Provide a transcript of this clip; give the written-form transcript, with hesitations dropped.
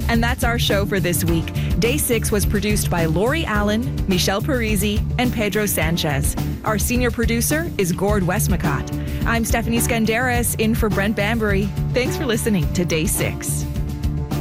And that's our show for this week. Day 6 was produced by Lori Allen, Michelle Parisi, and Pedro Sanchez. Our senior producer is Gord Westmacott. I'm Stephanie Skandaris, in for Brent Bambury. Thanks for listening to Day 6.